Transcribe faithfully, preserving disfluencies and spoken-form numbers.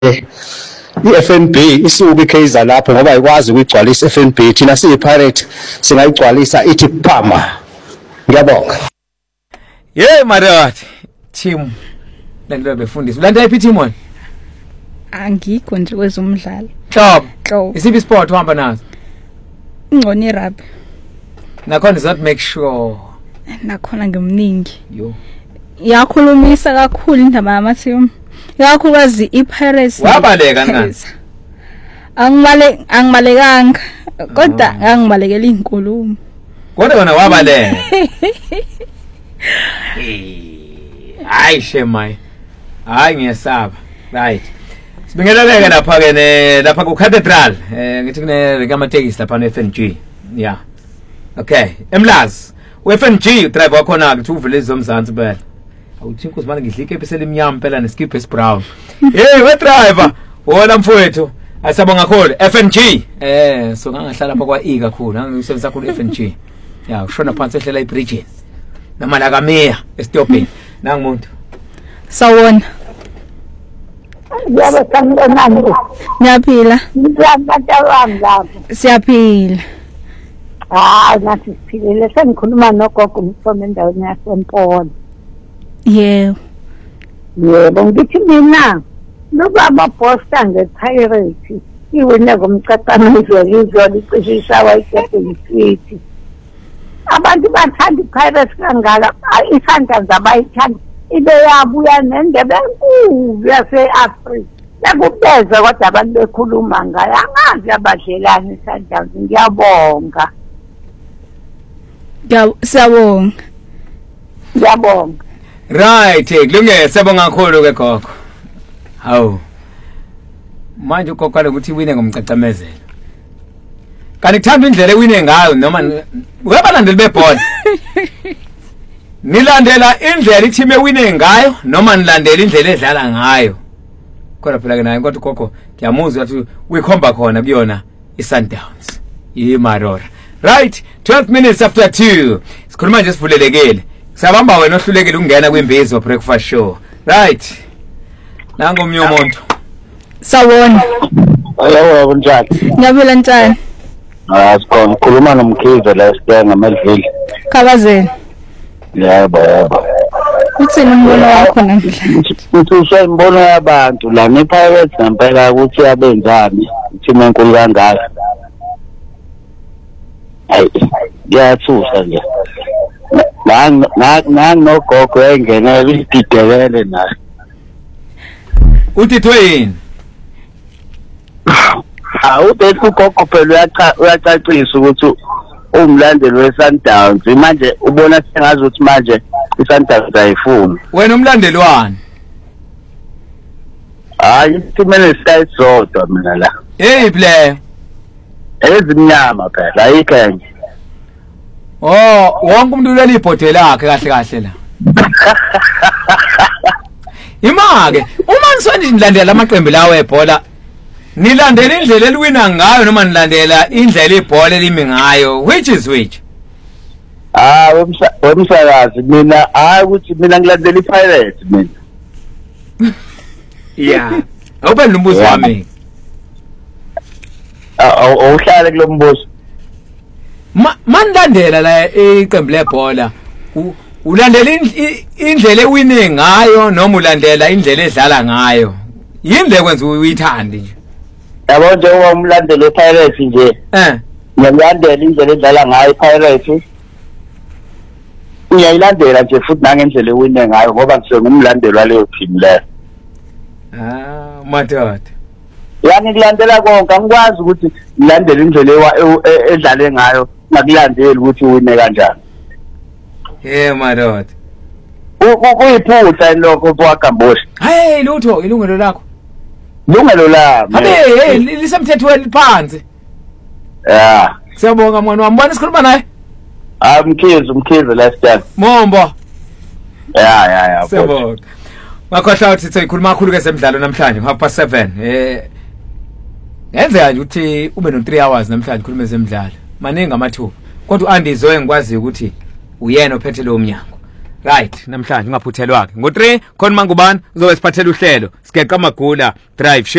i-F N B isuke iKaizer lapho ngoba ikwazi ukugcwalisa i-F N B, thina siyi-Pirate singayigcwalisa ithi phama. Ngiyabonga. Hey Madoda, team lento befundisa. Ulanda iphi team one? Angikho nje kwezomdlalo. Hlobo. Hlobo. Isiphi sport uhamba nazo? Ingcono irugby. Nakhona is not make sure. Nakhona ngimningi. Yo. Yakhulumisa kakhulu indaba yama team. Ikakhulukazi iPirates. Wabaleka ngani? Angibale angibalekanga kodwa ngangibalekela inkulumo. Kodwa wena wabaleka. Hayi shemay. Hayi ngiyasaba. Right. Sibingeleleke lapha ke ne lapha ku Cathedral. Eh ngithi kune kamatekisi lapha no F N G. Yeah. Okay. Emlazi. U F N G driver wakhona ukuthi uvule izomzansi phela. Awuthi inkosi manje ngidlike episele imnyama phela neskip es brown. Hey we driver. Wona mfowethu. Asabonga kakhulu F N G. Eh so ngangahlala lapha kwa E kakhulu. Ngangisebenzisa kakhulu F N G. Yeah, ushona phansi ehlela ibridge. Namala kameya estopini. Nangu umuntu. Sawona. Yabo sanibonani. Ngiyaphila. Ngiyabonga lapho. Siyaphila. Ah, nathi siphilile sengikhuluma nogogo umfana endaweni yaseMpolo. Yebo. Yebo ngithi mina nobaba Bosta ngePirates iwena ngomcacaniso izolo icishisha wayekepeni city. Abantu bathanda iPirates kangaka isandla zabayithanda ibe yabuya nendebe enkulu yase-Afrika. Yakubeza kodwa abantu bekhuluma ngayo angazi abadlelani isandla. Ngiyabonga. Siyabonga. Ngiyabonga. Right, kulungile siyabonga kakhulu ke gogo. Hawu. Manje ugogo ukuthi wine ngomcacamezelo. Kanti kuthanda indlela ewine ngayo noma uyabalandeli bebhola. Nilandela indlela i-team ewine ngayo noma nilandela indlela edlala ngayo. Kodwa phela ke naye kodwa gogo ngiyamuzwa ukuthi uyikhomba khona kuyona iSundowns. Yimarora. Right, twelve minutes after two. Sikhuluma nje sivulelekile. Siyabamba wena ohlulekile ukungena kwimbizo breakfast show. Right. Nango omnye umuntu. Sawona. Ayabo kunjani? Ngiyaphila njani? Ah, sikhona khuluma nomkhize la Sibhenga eMadlile. Khabazeni. Yebo, yebo. Uthini umbono wakho namhlanje? Uthi usayimbono yabantu la nePirates ngempela ukuthi yabenzani team enkulu kangaka. Hayi, yathusa nje. Nang nang nogogo engena isidelele naye. Uthi thweni. Ha ubethu ugogo phela uyacacisa ukuthi umlandeli weSundowns manje ubona sengazi ukuthi manje iSundowns ayifuni. Wena umlandeli wani? Hayi isimene sisayizodwa mina la. Hey player. Ezimnyama phela ayikhenye. Oh, wonke umuntu uleli ibhodwe lakhe kahle kahle la. Imake, uma nisonje nilandela amaqembu lawo ebhola, nilandela indlela eliwina ngayo noma nilandela indlela ibhola elimi ngayo, which is which? Ah, wemsakazi mina hayi ukuthi mina ngilandela iPirates mina. Yeah. Awuphela umbuzo wami. Ah, awuhlale kulombuzo. Manilandela la iqembu lebhola, ulandela indlela ewine ngayo noma ulandela indlela edlala ngayo? Yini lekwenza uyithande nje? Yabo nje umlandeli wePirates nje. Eh. Ngiyalandela indlela edlala ngayo iPirates. Uyayilandela nje futhi nangendlela ewine ngayo ngoba ngisengumlandeli waleyo team leyo. Ah, Madoda. Yani ngilandela konke angikwazi ukuthi ngilandele indlela edlale ngayo ngakulandeli ukuthi uwine kanjani. Eh Madoda. Kuyiphutha lokho kwaGamboshi. Hey lutho ilungelo lakho. Lungelo lami. Habe hey lisemthethweni phansi. Yeah. Siyabonga mwana wami. Mbona sikhuluma naye? Ah Mkhize Mkhize la Sibhenga. Mombo. Yeah yeah yeah. Siyabonga. Ngakhohlwa ukuthi sikhuluma kakhulu ke semidlalo namhlanje half past seven. Eh Ngenzeka nje ukuthi ube no three hours namhlanje khuluma zemidlalo. Maningi amathuba. Kodwa uAndizo engikwazi ukuthi uyena ophethe lo mnyango. Right, namhlanje ungaphuthelwa ke. Ngo three khona mangubani uzobe siphathela uhlelo. Sigeqa amagula drive.